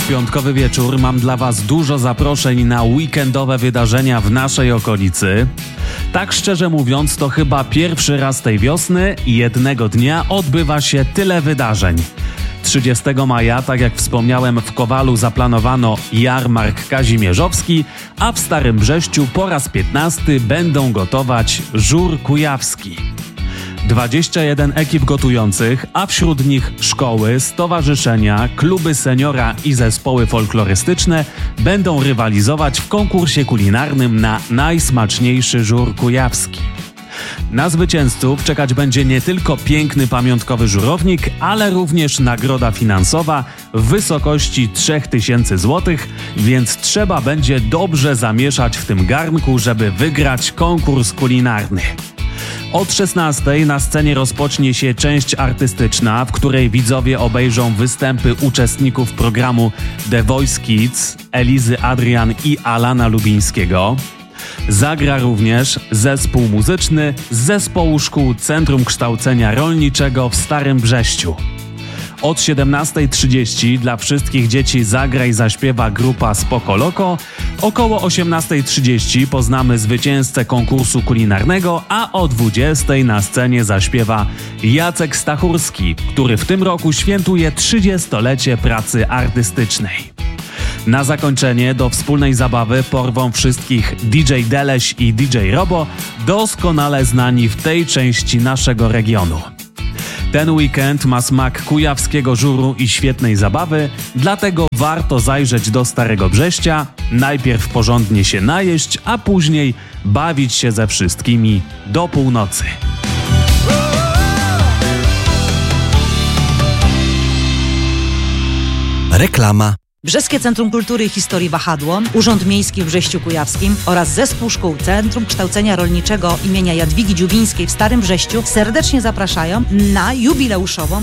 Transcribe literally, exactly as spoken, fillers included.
piątkowy wieczór mam dla Was dużo zaproszeń na weekendowe wydarzenia w naszej okolicy. Tak szczerze mówiąc, to chyba pierwszy raz tej wiosny i jednego dnia odbywa się tyle wydarzeń. trzydziestego maja, tak jak wspomniałem, w Kowalu zaplanowano jarmark kazimierzowski, a w Starym Brześciu po raz piętnasty będą gotować żur kujawski. dwadzieścia jeden ekip gotujących, a wśród nich szkoły, stowarzyszenia, kluby seniora i zespoły folklorystyczne będą rywalizować w konkursie kulinarnym na najsmaczniejszy żur kujawski. Na zwycięzców czekać będzie nie tylko piękny pamiątkowy żurownik, ale również nagroda finansowa w wysokości trzy tysiące złotych, więc trzeba będzie dobrze zamieszać w tym garnku, żeby wygrać konkurs kulinarny. Od szesnastej na scenie rozpocznie się część artystyczna, w której widzowie obejrzą występy uczestników programu The Voice Kids, Elizy Adrian i Alana Lubińskiego. Zagra również zespół muzyczny z zespołu szkół Centrum Kształcenia Rolniczego w Starym Brześciu. Od siedemnastej trzydzieści dla wszystkich dzieci zagra i zaśpiewa grupa Spoko Loko. Około osiemnastej trzydzieści poznamy zwycięzcę konkursu kulinarnego, a o dwudziestej na scenie zaśpiewa Jacek Stachurski, który w tym roku świętuje trzydziestolecie pracy artystycznej. Na zakończenie do wspólnej zabawy porwą wszystkich D J Deleś i D J Robo, doskonale znani w tej części naszego regionu. Ten weekend ma smak kujawskiego żuru i świetnej zabawy, dlatego warto zajrzeć do Starego Brześcia, najpierw porządnie się najeść, a później bawić się ze wszystkimi do północy. Reklama. Brzeskie Centrum Kultury i Historii Wahadło, Urząd Miejski w Brześciu Kujawskim oraz Zespół Szkół Centrum Kształcenia Rolniczego imienia Jadwigi Dziubińskiej w Starym Brześciu serdecznie zapraszają na jubileuszową